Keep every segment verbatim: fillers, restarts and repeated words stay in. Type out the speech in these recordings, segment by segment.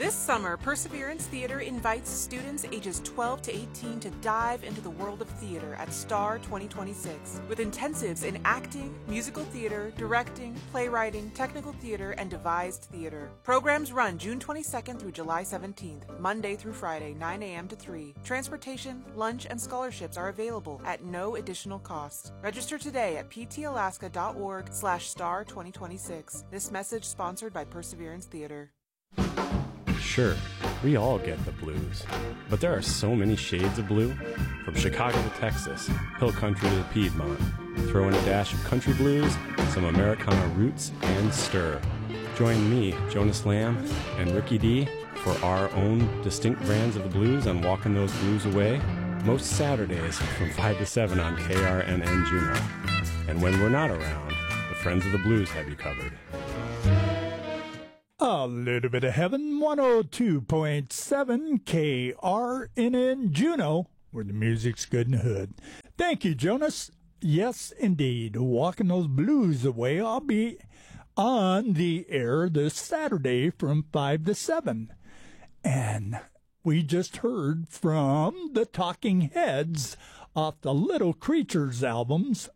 This summer, Perseverance Theater invites students ages twelve to eighteen to dive into the world of theater at STAR twenty twenty-six with intensives in acting, musical theater, directing, playwriting, technical theater, and devised theater. Programs run June twenty-second through July seventeenth, Monday through Friday, nine a.m. to three. Transportation, lunch, and scholarships are available at no additional cost. Register today at ptalaska.org slash star 2026. This message sponsored by Perseverance Theater. Sure, we all get the blues, but there are so many shades of blue. From Chicago to Texas, hill country to the Piedmont. Throw in a dash of country blues, some Americana roots, and stir. Join me, Jonas Lamb, and Ricky D for our own distinct brands of the blues on Walking Those Blues Away, most Saturdays from five to seven on K R N N Juneau. And when we're not around, the Friends of the Blues have you covered. A little bit of heaven, one oh two point seven K R N N Juneau, where the music's good in the hood. Thank you, Jonas. Yes, indeed. Walking those blues away. I'll be on the air this Saturday from five to seven. And we just heard from the Talking Heads off the Little Creatures albums,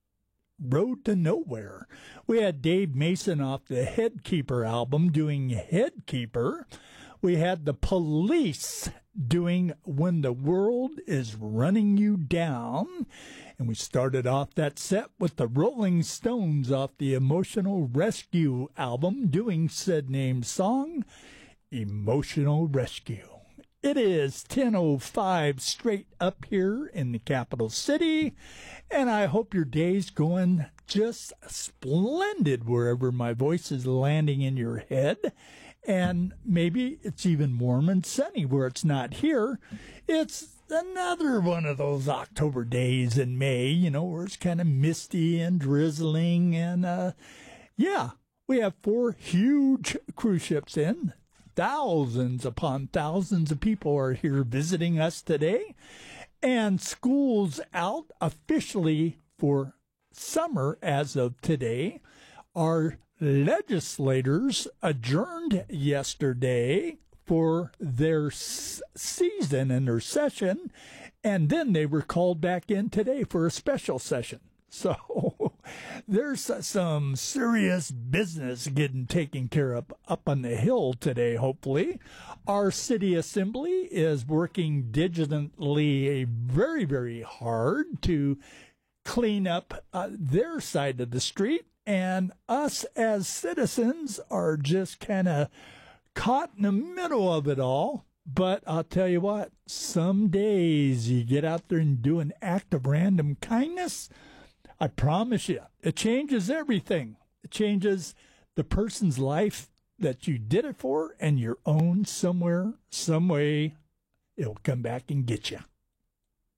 Road to Nowhere. We had Dave Mason off the Headkeeper album doing Headkeeper. We had the Police doing When the World is Running You Down. And we started off that set with the Rolling Stones off the Emotional Rescue album doing said name song, Emotional Rescue. It is ten oh five straight up here in the capital city, and I hope your day's going just splendid wherever my voice is landing in your head. And maybe it's even warm and sunny where it's not here. It's another one of those October days in May, you know, where it's kind of misty and drizzling. And, uh, yeah, we have four huge cruise ships in. Thousands upon thousands of people are here visiting us today. And school's out officially for summer as of today. Our legislators adjourned yesterday for their s- season and their session, and then they were called back in today for a special session. So there's some serious business getting taken care of up on the Hill today, hopefully. Our city assembly is working diligently very, very hard to clean up uh, their side of the street. And us as citizens are just kind of caught in the middle of it all. But I'll tell you what, some days you get out there and do an act of random kindness, I promise you, it changes everything. It changes the person's life that you did it for and your own somewhere, some way, it'll come back and get you.